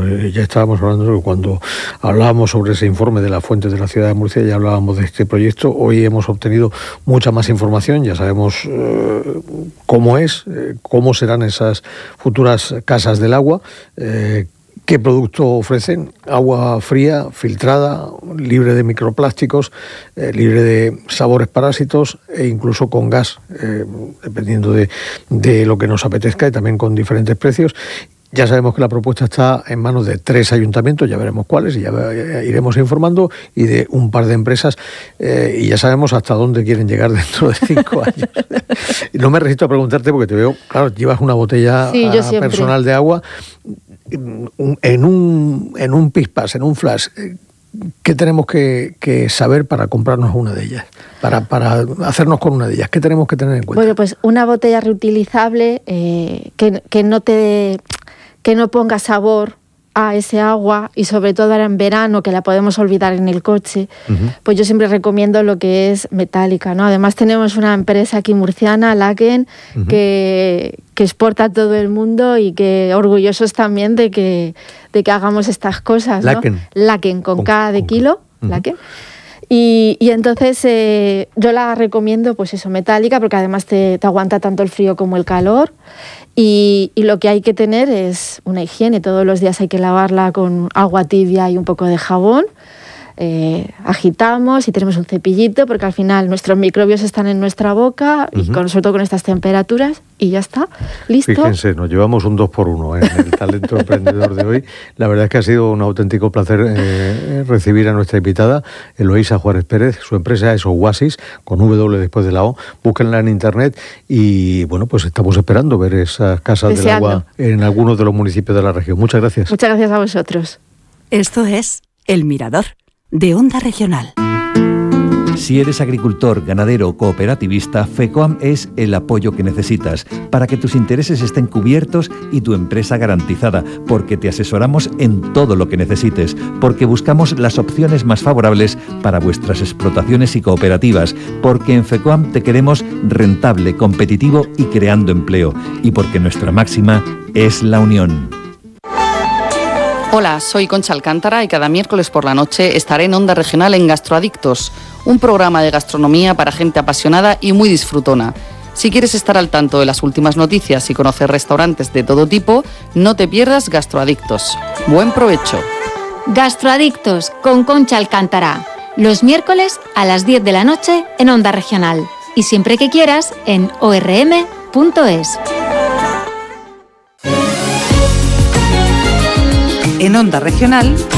ya estábamos hablando cuando hablábamos sobre ese informe de la fuente de la ciudad de Murcia, ya hablábamos de este proyecto. Hoy hemos obtenido mucha más información, ya sabemos cómo cómo serán esas futuras casas del agua, qué producto ofrecen: agua fría, filtrada, libre de microplásticos, libre de sabores parásitos e incluso con gas, dependiendo de lo que nos apetezca, y también con diferentes precios. Ya sabemos que la propuesta está en manos de 3 ayuntamientos, ya veremos cuáles, y ya iremos informando, y de un par de empresas, y ya sabemos hasta dónde quieren llegar dentro de 5 años. No me resisto a preguntarte, porque te veo, claro, llevas una botella personal de agua en un pispas, en un flash. ¿Qué tenemos que saber para comprarnos una de ellas? Para hacernos con una de ellas, ¿qué tenemos que tener en cuenta? Bueno, pues una botella reutilizable que no ponga sabor a ese agua, y sobre todo ahora en verano, que la podemos olvidar en el coche. Pues yo siempre recomiendo lo que es metálica, ¿no? Además tenemos una empresa aquí murciana, Laken, que exporta a todo el mundo, y que orgullosos también de que hagamos estas cosas, ¿no? Laken, con K de kilo, Laken. Y entonces yo la recomiendo, pues eso, metálica, porque además te aguanta tanto el frío como el calor. Y lo que hay que tener es una higiene. Todos los días hay que lavarla con agua tibia y un poco de jabón. Agitamos y tenemos un cepillito, porque al final nuestros microbios están en nuestra boca, y sobre todo con estas temperaturas, y ya está, listo. Fíjense, nos llevamos un 2x1 en el talento emprendedor de hoy. La verdad es que ha sido un auténtico placer recibir a nuestra invitada, Eloísa Juárez Pérez. Su empresa es Oasis, con W después de la O. Búsquenla en internet, y bueno, pues estamos esperando ver esas casas del agua en algunos de los municipios de la región. Muchas gracias. Muchas gracias a vosotros. Esto es El Mirador, de Onda Regional. Si eres agricultor, ganadero o cooperativista, FECOAM es el apoyo que necesitas para que tus intereses estén cubiertos y tu empresa garantizada, porque te asesoramos en todo lo que necesites, porque buscamos las opciones más favorables para vuestras explotaciones y cooperativas, porque en FECOAM te queremos rentable, competitivo y creando empleo, y porque nuestra máxima es la unión. Hola, soy Concha Alcántara, y cada miércoles por la noche estaré en Onda Regional en Gastroadictos, un programa de gastronomía para gente apasionada y muy disfrutona. Si quieres estar al tanto de las últimas noticias y conocer restaurantes de todo tipo, no te pierdas Gastroadictos. ¡Buen provecho! Gastroadictos con Concha Alcántara, los miércoles a las 10 de la noche en Onda Regional, y siempre que quieras en orm.es. En Onda Regional,